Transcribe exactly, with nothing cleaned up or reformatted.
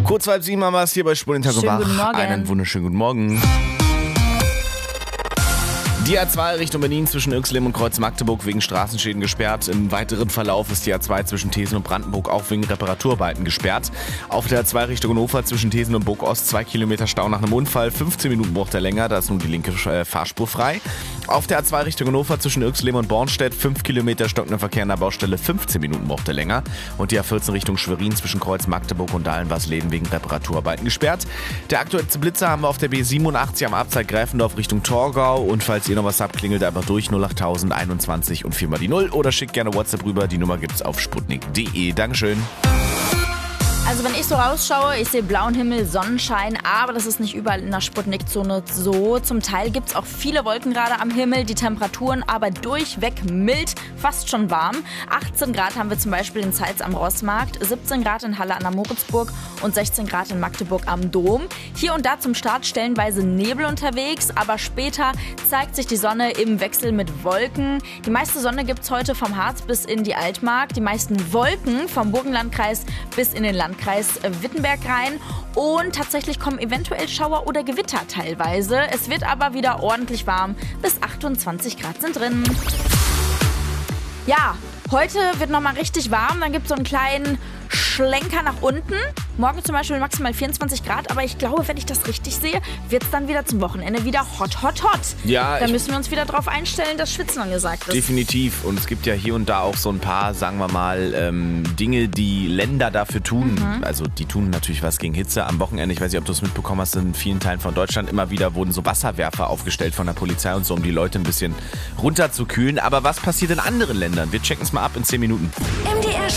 Kurz halb sieben haben wir es hier bei Spur den Tag und Schönen guten Wach. Morgen. Einen wunderschönen guten Morgen. Die A zwei Richtung Berlin zwischen Yxleben und Kreuz Magdeburg wegen Straßenschäden gesperrt. Im weiteren Verlauf ist die A zwei zwischen Thesen und Brandenburg auch wegen Reparaturarbeiten gesperrt. Auf der A zwei Richtung Hannover zwischen Thesen und Burg-Ost zwei Kilometer Stau nach einem Unfall. fünfzehn Minuten braucht er länger, da ist nun die linke äh, Fahrspur frei. Auf der A zwei Richtung Hannover zwischen Yxleben und Bornstedt fünf Kilometer stockender Verkehr an der Baustelle. fünfzehn Minuten braucht er länger. Und die A vierzehn Richtung Schwerin zwischen Kreuz Magdeburg und Dahlen-Warsleben wegen Reparaturarbeiten gesperrt. Der aktuellste Blitzer haben wir auf der B siebenundachtzig am Abzeit Greifendorf Richtung Torgau. Und falls ihr noch was habt, klingelt einfach durch null achttausend einundzwanzig und viermal die null oder schickt gerne WhatsApp rüber. Die Nummer gibt's auf sputnik punkt de. Dankeschön. Also wenn ich so rausschaue, ich sehe blauen Himmel, Sonnenschein, aber das ist nicht überall in der Sputnik-Zone so. Zum Teil gibt es auch viele Wolken gerade am Himmel, die Temperaturen aber durchweg mild, fast schon warm. achtzehn Grad haben wir zum Beispiel in Zeitz am Rossmarkt, siebzehn Grad in Halle an der Moritzburg und sechzehn Grad in Magdeburg am Dom. Hier und da zum Start stellenweise Nebel unterwegs, aber später zeigt sich die Sonne im Wechsel mit Wolken. Die meiste Sonne gibt es heute vom Harz bis in die Altmark, die meisten Wolken vom Burgenlandkreis bis in den Landkreis Wittenberg rein und tatsächlich kommen eventuell Schauer oder Gewitter teilweise. Es wird aber wieder ordentlich warm, bis achtundzwanzig Grad sind drin. Ja, heute wird nochmal richtig warm, dann gibt es so einen kleinen Schlenker nach unten. Morgen zum Beispiel maximal vierundzwanzig Grad, aber ich glaube, wenn ich das richtig sehe, wird es dann wieder zum Wochenende wieder hot, hot, hot. Ja, da müssen wir uns wieder darauf einstellen, dass Schwitzen angesagt ist. Definitiv. Und es gibt ja hier und da auch so ein paar, sagen wir mal, ähm, Dinge, die Länder dafür tun. Mhm. Also die tun natürlich was gegen Hitze. Am Wochenende, ich weiß nicht, ob du es mitbekommen hast, in vielen Teilen von Deutschland immer wieder wurden so Wasserwerfer aufgestellt von der Polizei und so, um die Leute ein bisschen runterzukühlen. Aber was passiert in anderen Ländern? Wir checken es mal ab in zehn Minuten. M D R